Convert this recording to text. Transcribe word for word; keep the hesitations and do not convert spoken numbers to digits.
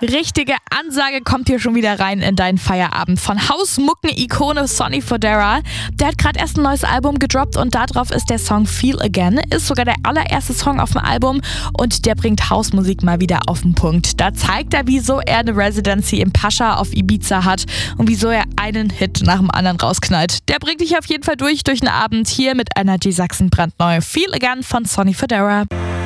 Richtige Ansage kommt hier schon wieder rein in deinen Feierabend. Von Hausmucken-Ikone Sonny Fodera. Der hat gerade erst ein neues Album gedroppt und darauf ist der Song Feel Again. Ist sogar der allererste Song auf dem Album und der bringt Hausmusik mal wieder auf den Punkt. Da zeigt er, wieso er eine Residency im Pascha auf Ibiza hat und wieso er einen Hit nach dem anderen rausknallt. Der bringt dich auf jeden Fall durch durch den Abend hier mit Energy Sachsen brandneu. Feel Again von Sonny Fodera.